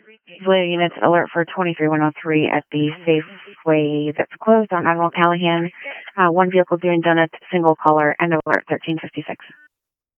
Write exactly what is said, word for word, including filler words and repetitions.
Auxiliary units, alert for twenty-three one oh three at the Safeway that's closed on Admiral Callahan. Uh, one vehicle doing donuts, single caller, and alert thirteen fifty-six.